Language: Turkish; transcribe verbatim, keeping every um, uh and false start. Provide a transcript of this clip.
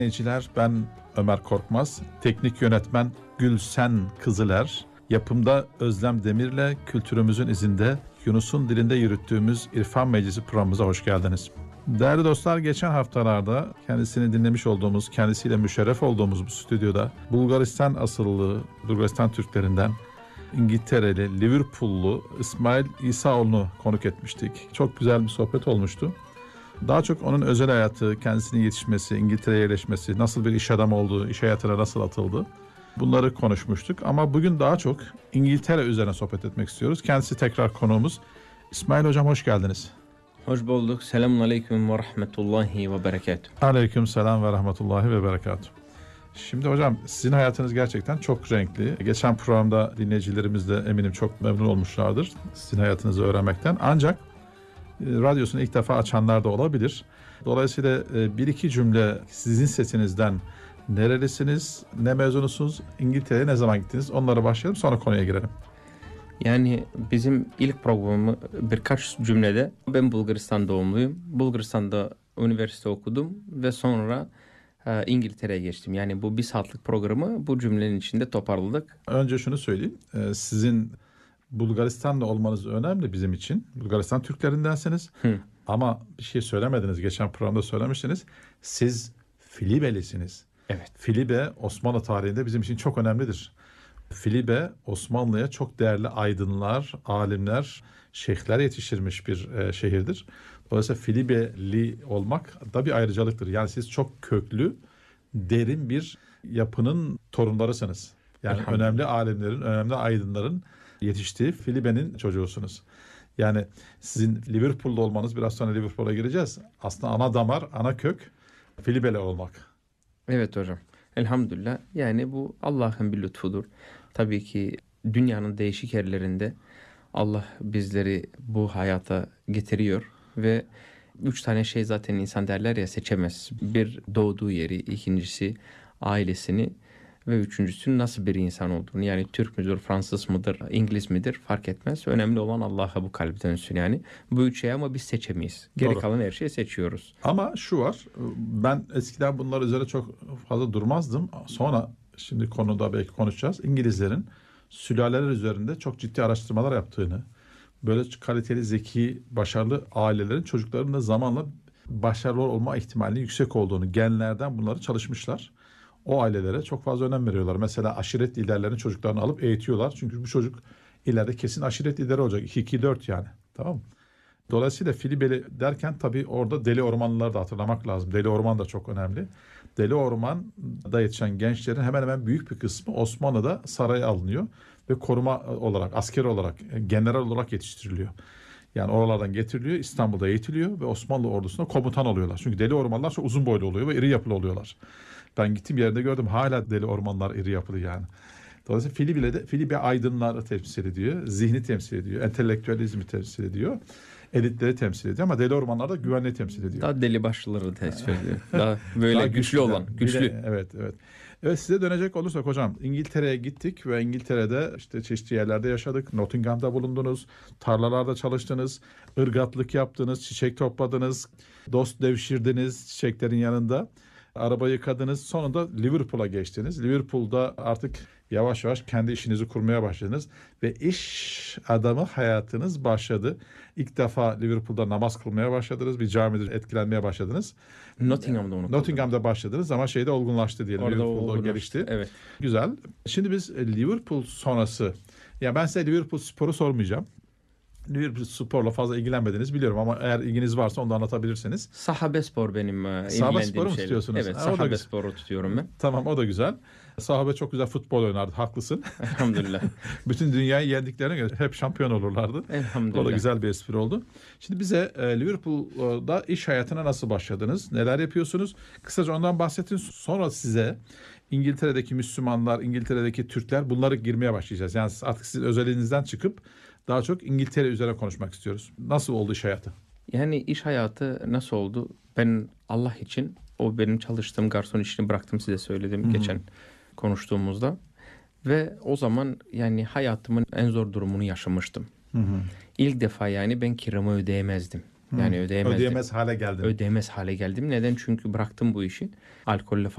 Dinleyiciler, ben Ömer Korkmaz, teknik yönetmen Gülsen Kızıler, yapımda Özlem Demir'le kültürümüzün izinde Yunus'un dilinde yürüttüğümüz İrfan Meclisi programımıza hoş geldiniz. Değerli dostlar, geçen haftalarda kendisini dinlemiş olduğumuz, kendisiyle müşerref olduğumuz bu stüdyoda Bulgaristan asıllı, Bulgaristan Türklerinden İngiltereli, Liverpool'lu İsmail İsaoğlu'nu konuk etmiştik. Çok güzel bir sohbet olmuştu. Daha çok onun özel hayatı, kendisinin yetişmesi, İngiltere'ye yerleşmesi, nasıl bir iş adamı olduğu, iş hayatına nasıl atıldı, bunları konuşmuştuk. Ama bugün daha çok İngiltere üzerine sohbet etmek istiyoruz. Kendisi tekrar konuğumuz. İsmail Hocam, hoş geldiniz. Hoş bulduk. Selamun aleyküm ve rahmetullahi ve berekatuhu. Aleyküm selam ve rahmetullahi ve berekatuhu. Şimdi hocam, sizin hayatınız gerçekten çok renkli. Geçen programda dinleyicilerimiz de eminim çok memnun olmuşlardır sizin hayatınızı öğrenmekten. Ancak radyosunu ilk defa açanlar da olabilir. Dolayısıyla bir iki cümle sizin sesinizden, nerelisiniz, ne mezunusunuz, İngiltere'ye ne zaman gittiniz, onlara başlayalım, sonra konuya girelim. Yani bizim ilk programı birkaç cümlede, ben Bulgaristan doğumluyum. Bulgaristan'da üniversite okudum ve sonra e, İngiltere'ye geçtim. Yani bu bir saatlik programı bu cümlenin içinde toparladık. Önce şunu söyleyeyim, sizin Bulgaristan'da olmanız önemli bizim için. Bulgaristan Türklerindensiniz. Hı. Ama bir şey söylemediniz. Geçen programda söylemiştiniz. Siz Filibelisiniz. Evet. Filibe Osmanlı tarihinde bizim için çok önemlidir. Filibe Osmanlı'ya çok değerli aydınlar, alimler, şeyhler yetiştirmiş bir e, şehirdir. Dolayısıyla Filibeli olmak da bir ayrıcalıktır. Yani siz çok köklü, derin bir yapının torunlarısınız. Yani önemli alimlerin, önemli aydınların yetiştiği Filibe'nin çocuğusunuz. Yani sizin Liverpool'da olmanız, biraz sonra Liverpool'a gireceğiz. Aslında ana damar, ana kök Filibeli olmak. Evet hocam. Elhamdülillah. Yani bu Allah'ın bir lütfudur. Tabii ki dünyanın değişik yerlerinde Allah bizleri bu hayata getiriyor ve üç tane şey zaten insan derler ya, seçemez. Bir, doğduğu yeri, ikincisi ailesini ve üçüncüsü nasıl bir insan olduğunu. Yani Türk müdür, Fransız mıdır, İngiliz midir fark etmez. Önemli olan Allah'a bu kalbi dönsün yani. Bu üç şey ama biz seçemeyiz. Geri Doğru. kalan her şeyi seçiyoruz. Ama şu var, ben eskiden bunlar üzerine çok fazla durmazdım. Sonra şimdi konuda belki konuşacağız. İngilizlerin sülaleler üzerinde çok ciddi araştırmalar yaptığını, böyle kaliteli, zeki, başarılı ailelerin çocuklarının da zamanla başarılı olma ihtimalinin yüksek olduğunu, genlerden bunları çalışmışlar. O ailelere çok fazla önem veriyorlar. Mesela aşiret liderlerinin çocuklarını alıp eğitiyorlar. Çünkü bu çocuk ileride kesin aşiret lideri olacak. iki iki dört yani. Tamam mı? Dolayısıyla Filibeli derken tabii orada Deli Ormanlıları da hatırlamak lazım. Deli Orman da çok önemli. Deli Orman'da yetişen gençlerin hemen hemen büyük bir kısmı Osmanlı'da saraya alınıyor ve koruma olarak, asker olarak, general olarak yetiştiriliyor. Yani oralardan getiriliyor, İstanbul'da eğitiliyor ve Osmanlı ordusuna komutan oluyorlar. Çünkü Deli Ormanlar çok uzun boylu oluyor ve iri yapılı oluyorlar. Ben gittiğim yerde gördüm, hala Deli Ormanlar iri yapılı yani. Dolayısıyla Filibe de Filibe aydınları temsil ediyor, zihni temsil ediyor, entelektüelizmi temsil ediyor, elitleri temsil ediyor ama Deli Ormanlar da güvenliği temsil ediyor. Daha deli başlıları temsil ediyor. Daha böyle Daha güçlü, güçlü olan, güçlü. De, evet, evet. Evet, size dönecek olursak hocam, İngiltere'ye gittik ve İngiltere'de işte çeşitli yerlerde yaşadık. Nottingham'da bulundunuz, tarlalarda çalıştınız, ırgatlık yaptınız, çiçek topladınız, dost devşirdiniz çiçeklerin yanında. Araba yıkadınız. Sonunda Liverpool'a geçtiniz. Liverpool'da artık yavaş yavaş kendi işinizi kurmaya başladınız. Ve iş adamı hayatınız başladı. İlk defa Liverpool'da namaz kılmaya başladınız. Bir camide etkilenmeye başladınız. Nottingham'da onu Nottingham'da başladınız ama şeyde olgunlaştı diyelim. Orada Liverpool'da olgunlaştı. gelişti. Evet. Güzel. Şimdi biz Liverpool sonrası, ya ben size Liverpool sporu sormayacağım. Liverpool sporla fazla ilgilenmediniz biliyorum ama eğer ilginiz varsa onu da anlatabilirsiniz. Sahabe spor benim e, Sahabe sporu mu tutuyorsunuz? Evet, ha, sahabe sporu tutuyorum ben. Tamam, o da güzel. Sahabe çok güzel futbol oynardı, haklısın. Elhamdülillah. Bütün dünyayı yendiklerine göre hep şampiyon olurlardı. Elhamdülillah. O da güzel bir espri oldu. Şimdi bize e, Liverpool'da iş hayatına nasıl başladınız? Neler yapıyorsunuz? Kısaca ondan bahsedin. Sonra size İngiltere'deki Müslümanlar, İngiltere'deki Türkler, bunları girmeye başlayacağız. Yani artık sizin özelinizden çıkıp daha çok İngiltere üzerine konuşmak istiyoruz. Nasıl oldu iş hayatı? Yani iş hayatı nasıl oldu? Ben Allah için o benim çalıştığım garson işini bıraktım, size söyledim Hı-hı. geçen konuştuğumuzda. Ve o zaman yani hayatımın en zor durumunu yaşamıştım. Hı-hı. İlk defa yani ben kiramı ödeyemezdim. Yani ödeyemezdim. Ödeyemez hale geldim. Ödeyemez hale geldim. Neden? Çünkü bıraktım bu işi. Alkolle